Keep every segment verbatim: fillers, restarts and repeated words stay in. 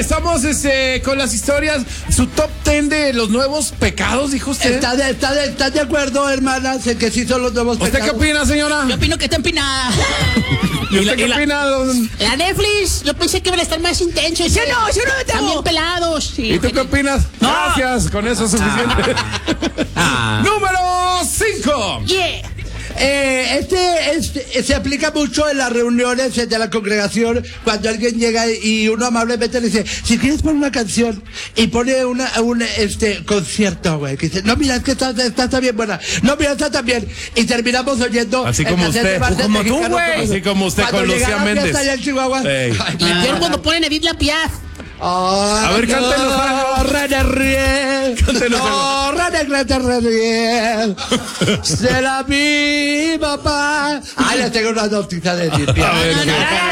estamos este, con las historias, su top ten de los nuevos pecados, dijo usted. ¿Está de, está de, está de acuerdo, hermanas, en que sí son los nuevos ¿Usted pecados? qué opina, señora? Yo opino que está empinada. ¿Y usted qué opina, don? La Netflix, yo pensé que iban a estar más intensos. ¿Sí o no? ¿Sí o no? Están bien pelados. Sí, ¿Y tú qué opinas? No. Gracias, con eso es suficiente. Ah. Número cinco. Yeah. Eh, este, este se aplica mucho en las reuniones de la congregación, cuando alguien llega y uno amablemente le dice, si quieres poner una canción, y pone una, un este concierto, güey, que dice, no, mira, es que está, está, está bien buena, no, mira, está tan bien, y terminamos oyendo así el como cassette usted, de Marcel como tú, Mexicano, güey, así como usted cuando con Lucía llega la fiesta Méndez. allá en Chihuahua. Ey. Ay, Y peor cuando ponen Edith La Piaf. a ver, cántenos algo. René Riel. Cántenos Oh, René René Riel. Se la vi, papá. Ay, les tengo una noticia de limpia. A ver,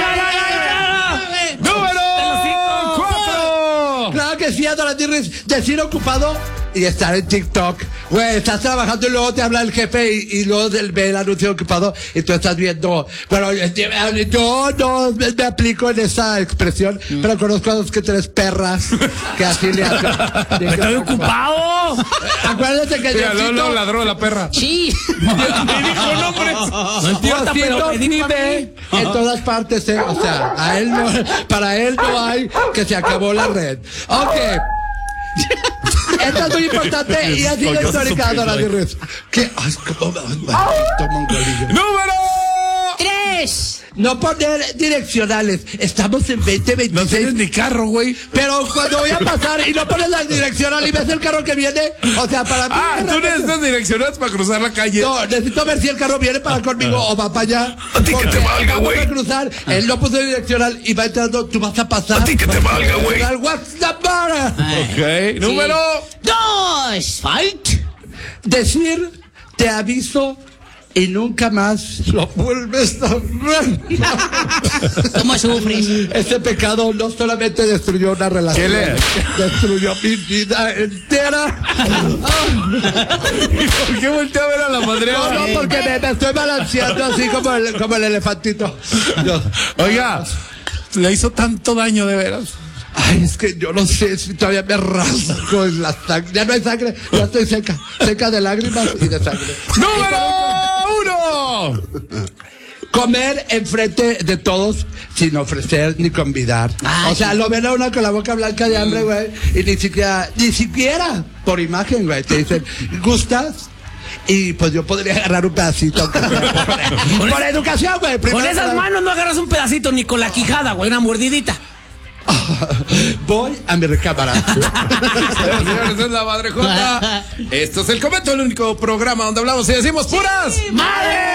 No, número cuatro. Claro que sí, Adora Dirris, decir ocupado y estar en TikTok. Güey, estás trabajando y luego te habla el jefe y, y luego ve el anuncio ocupado y tú estás viendo. Bueno, yo no me, me aplico en esa expresión, mm. pero conozco a dos que tres perras que así le hacen. ¡Estoy ocupado! Acuérdate que Sí, Diosito, no, ladró la perra. sí. Me dijo nombres. No importa, pero Diosito me dijo a mí. vive en todas partes, ¿eh? O sea, a él no, para él no hay que se acabó la red. Ok. Esto es muy importante y ha sido Yo histórica, supe, Dora güey. Dirris. ¿Qué? Ay, cómo maldito mongolillo. Número Tres. No poner direccionales. Estamos en veinte no tienes veintiséis. ni carro, güey. Pero cuando voy a pasar y no pones la direccional y ves el carro que viene, o sea, para mí. Ah, tú necesitas direcciones para cruzar la calle. No, necesito ver si el carro viene para conmigo o va para allá. A ti que te valga, Vamos güey. a cruzar, él no puso direccional y va entrando, tú vas a pasar. A ti que te valga, güey. What's the matter? Ok, número Dos. Fight. Decir, te aviso y nunca más lo vuelves a ver. ¿Cómo sufres? Ese pecado no solamente destruyó una relación, ¿Qué le? destruyó mi vida entera. ¿Y por qué volteé a ver a la madre? No, no, porque me, me estoy balanceando así como el, como el elefantito. Yo- Oiga, le hizo tanto daño de veras. Ay, es que yo no sé si todavía me rasco en la sangre. Ya no hay sangre, ya estoy seca. Seca de lágrimas y de sangre. ¡Número uno! Comer enfrente de todos sin ofrecer ni convidar. Ay, o sea, lo ven a uno con la boca blanca de hambre, güey. Y ni siquiera, ni siquiera por imagen, güey. Te dicen, ¿gustas? Y pues yo podría agarrar un pedacito. por, por educación, güey. Con Primero esas para- manos no agarras un pedacito ni con la quijada, güey, una mordidita. Voy a mi recámara. Señores, señores, es la Madre Jota. Esto es El Comento, el único programa donde hablamos y decimos puras ¡Madre!